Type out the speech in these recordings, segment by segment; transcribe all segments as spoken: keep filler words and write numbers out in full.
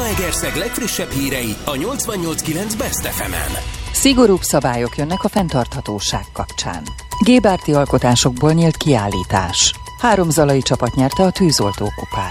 Zalaegerszeg legfrissebb hírei a nyolcvannyolc kilenc Best ef emen. Szigorúbb szabályok jönnek a fenntarthatóság kapcsán. Gébárti alkotásokból nyílt kiállítás. Három zalai csapat nyerte a tűzoltó kupát.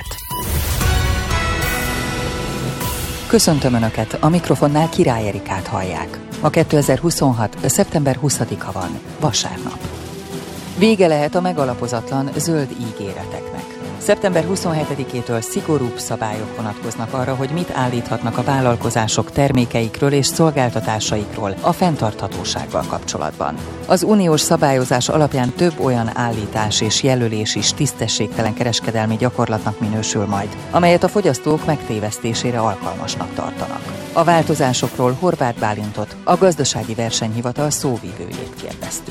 Köszöntöm Önöket, a mikrofonnál Király Erikát hallják. A kétezer-huszonhat. szeptember huszadika van, vasárnap. Vége lehet a megalapozatlan zöld ígéreteknek. szeptember huszonhetedikétől szigorúbb szabályok vonatkoznak arra, hogy mit állíthatnak a vállalkozások termékeikről és szolgáltatásaikról a fenntarthatósággal kapcsolatban. Az uniós szabályozás alapján több olyan állítás és jelölés is tisztességtelen kereskedelmi gyakorlatnak minősül majd, amelyet a fogyasztók megtévesztésére alkalmasnak tartanak. A változásokról Horváth Bálintot, a Gazdasági Versenyhivatal szóvivőjét kérdeztük.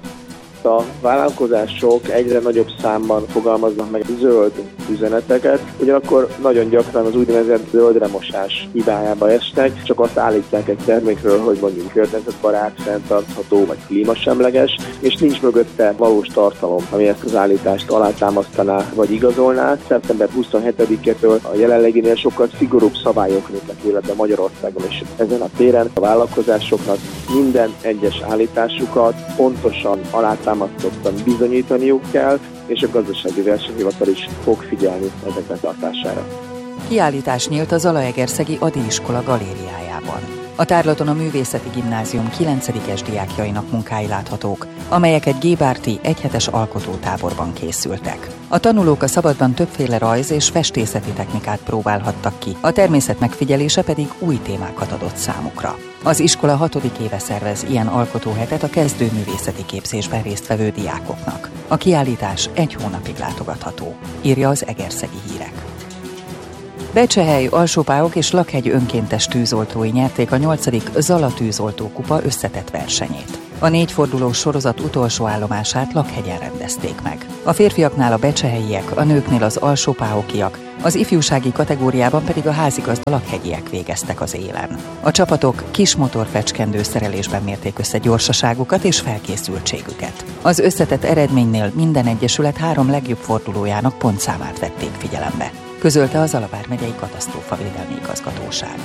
A vállalkozások egyre nagyobb számban fogalmaznak meg zöld üzeneteket, ugyanakkor nagyon gyakran az úgynevezett zöldremosás hibájába esnek, csak azt állítják egy termékről, hogy mondjuk környezetbarát, fenntartható vagy klímasemleges, és nincs mögötte valós tartalom, ami ezt az állítást alátámasztaná vagy igazolná. szeptember huszonhetedikétől a jelenleginél sokkal szigorúbb szabályok lépnek életbe Magyarországon, és ezen a téren a vállalkozásoknak minden egyes állításukkat pontosan alátámasztottan bizonyítaniuk kell, és a Gazdasági Versenyhivatal is fog figyelni ezek betartására. Kiállítás nyílt a Zalaegerszegi Ady iskola galériájában. A tárlaton a Művészeti Gimnázium kilencedikes diákjainak munkái láthatók, amelyek egy gébárti egyhetes alkotótáborban készültek. A tanulók a szabadban többféle rajz és festészeti technikát próbálhattak ki, a természet megfigyelése pedig új témákat adott számukra. Az iskola hatodik éve szervez ilyen alkotóhetet a kezdőművészeti képzésben résztvevő diákoknak. A kiállítás egy hónapig látogatható, írja az Egerszegi Hírek. Becsehely, Alsópáhok és Lakhegy önkéntes tűzoltói nyerték a nyolcadik Zala tűzoltó kupa összetett versenyét. A négy fordulós sorozat utolsó állomását Lakhegyen rendezték meg. A férfiaknál a becsehelyiek, a nőknél az alsópáhokiak, az ifjúsági kategóriában pedig a házigazda lakhegyiek végeztek az élen. A csapatok kis motorfecskendő szerelésben mérték össze gyorsaságukat és felkészültségüket. Az összetett eredménynél minden egyesület három legjobb fordulójának pontszámát vették figyelembe, közölte a Zala vármegyei katasztrófavédelmi igazgatóság.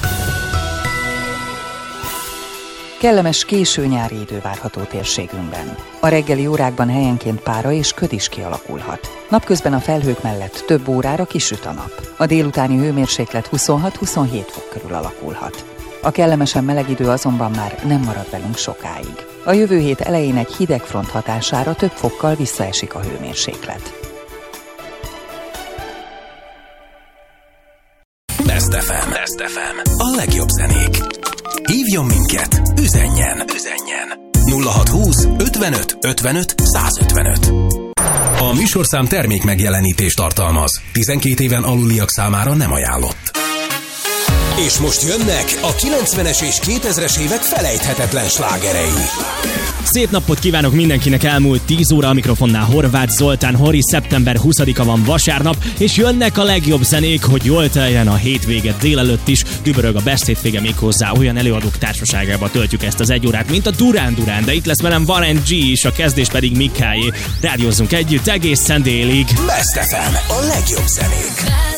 Kellemes késő nyári idő várható térségünkben. A reggeli órákban helyenként pára és köd is kialakulhat. Napközben a felhők mellett több órára kisüt a nap. A délutáni hőmérséklet huszonhat-huszonhét fok körül alakulhat. A kellemesen meleg idő azonban már nem marad velünk sokáig. A jövő hét elején egy hideg front hatására több fokkal visszaesik a hőmérséklet. Best ef em. Best ef em. A legjobb zenék. Hívjon minket, üzenjen, üzenjen. nulla hatszázhúsz ötvenöt ötvenöt százötvenöt. A műsorszám termék megjelenítést tartalmaz. tizenkét éven aluliak számára nem ajánlott. És most jönnek a kilencvenes és kétezres évek felejthetetlen slágerei. Szép napot kívánok mindenkinek, elmúlt tíz óra, a mikrofonnál Horváth Zoltán Hori, szeptember huszadika van vasárnap, és jönnek a legjobb zenék, hogy jól teljen a hétvége délelőtt is, dübörög a Best hétvége, méghozzá olyan előadók társaságába töltjük ezt az egy órát, mint a Durán Durán, de itt lesz velem Warren G is, a kezdés pedig Mikáé. Rádiózzunk együtt egészen délig. Best ef em, a legjobb zenék.